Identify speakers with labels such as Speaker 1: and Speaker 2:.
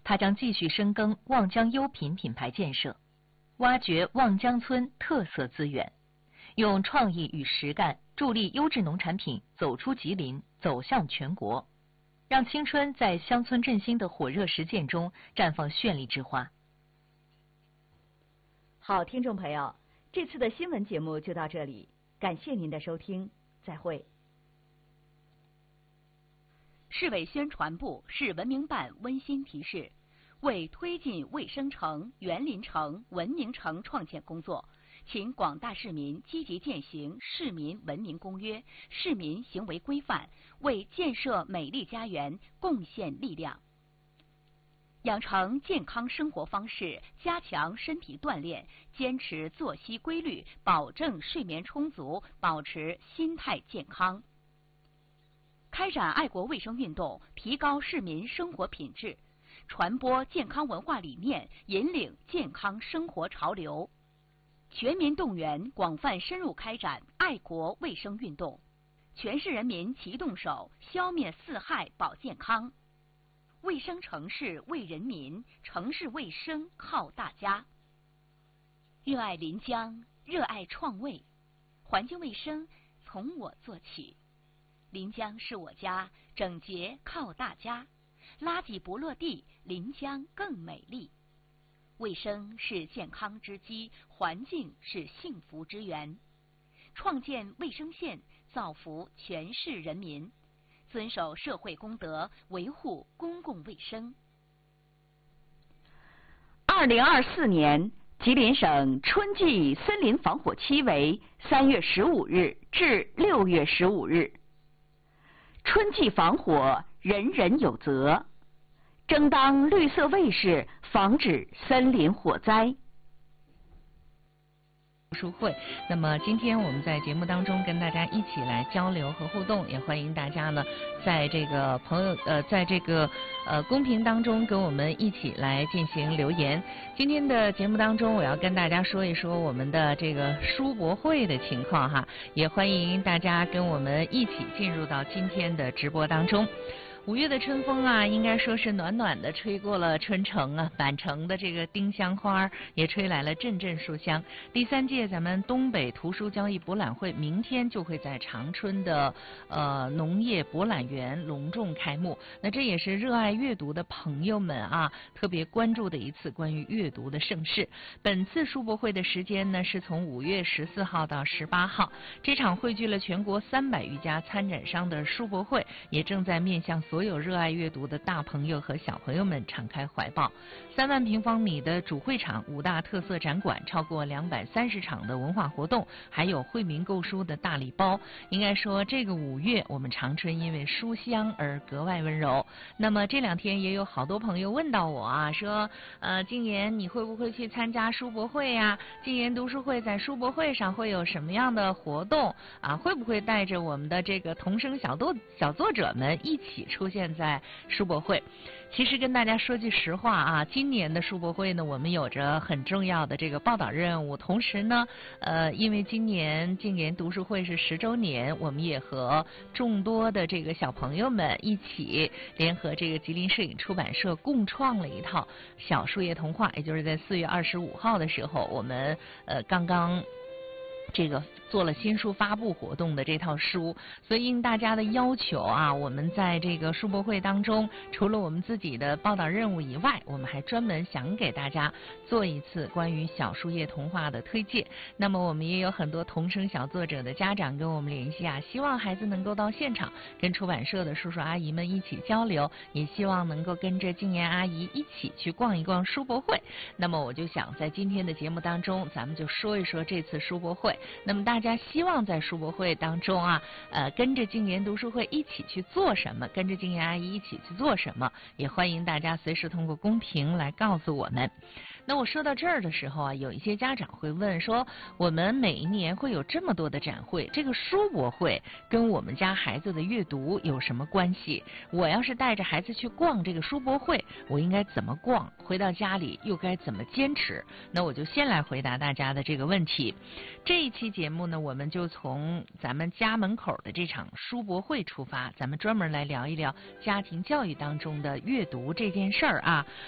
Speaker 1: 他将继续深耕望江优品品牌建设，挖掘望江村特色资源，用创意与实干助力优质农产品走出吉林，走向全国，让青春在乡村振兴的火热实践中绽放绚丽之花。
Speaker 2: 好，听众朋友，这次的新闻节目就到这里，感谢您的收听，再会。
Speaker 3: 市委宣传部、市文明办温馨提示：为推进卫生城、园林城、文明城创建工作，请广大市民积极践行《市民文明公约》、市民行为规范，为建设美丽家园贡献力量。养成健康生活方式，加强身体锻炼，坚持作息规律，保证睡眠充足，保持心态健康。开展爱国卫生运动，提高市民生活品质，传播健康文化理念，引领健康生活潮流。全民动员，广泛深入开展爱国卫生运动，全市人民齐动手，消灭四害保健康。卫生城市为人民，城市卫生靠大家。热爱临江，热爱创卫，环境卫生从我做起。临江是我家，整洁靠大家。垃圾不落地，临江更美丽。卫生是健康之基，环境是幸福之源。创建卫生县，造福全市人民。遵守社会公德，维护公共卫生。
Speaker 2: 2024年，吉林省春季森林防火期为3月15日至6月15日。春季防火，人人有责，争当绿色卫士，防止森林火灾。
Speaker 1: 读书会，那么今天我们在节目当中跟大家一起来交流和互动，也欢迎大家呢在这个公屏当中跟我们一起来进行留言。今天的节目当中，我要跟大家说一说我们的这个书博会的情况哈，也欢迎大家跟我们一起进入到今天的直播当中。5月的春风啊，应该说是暖暖的吹过了春城啊，满城的这个丁香花也吹来了阵阵书香。第3届咱们东北图书交易博览会明天就会在长春的农业博览园隆重开幕。那这也是热爱阅读的朋友们啊特别关注的一次关于阅读的盛事。本次书博会的时间呢是从5月14号到18号，这场汇聚了全国300余家参展商的书博会，也正在面向所有热爱阅读的大朋友和小朋友们敞开怀抱。3万平方米的主会场，5大特色展馆，超过230场的文化活动，还有惠民购书的大礼包。应该说这个5月我们长春因为书香而格外温柔。那么这2天也有好多朋友问到我啊，说静言你会不会去参加书博会呀？静言读书会在书博会上会有什么样的活动啊？会不会带着我们的这个童声小作者们一起出现在书博会？其实跟大家说句实话啊，今年的书博会呢，我们有着很重要的这个报道任务。同时呢，因为今年静言读书会是10周年，我们也和众多的这个小朋友们一起联合这个吉林摄影出版社共创了一套小树叶童话，也就是在4月25号的时候，我们刚刚这个做了新书发布活动的这套书，所以应大家的要求啊，我们在这个书博会当中，除了我们自己的报道任务以外，我们还专门想给大家做一次关于小树叶童话的推介。那么我们也有很多童声小作者的家长跟我们联系啊，希望孩子能够到现场跟出版社的叔叔阿姨们一起交流，也希望能够跟着静言阿姨一起去逛一逛书博会。那么我就想在今天的节目当中，咱们就说一说这次书博会。那么大家希望在书博会当中啊，跟着静言读书会一起去做什么，跟着静言阿姨一起去做什么，也欢迎大家随时通过公屏来告诉我们。那我说到这儿的时候啊，有一些家长会问说，我们每一年会有这么多的展会，这个书博会跟我们家孩子的阅读有什么关系？我要是带着孩子去逛这个书博会，我应该怎么逛？回到家里又该怎么坚持？那我就先来回答大家的这个问题。这一期节目呢，我们就从咱们家门口的这场书博会出发，咱们专门来聊一聊家庭教育当中的阅读这件事儿啊。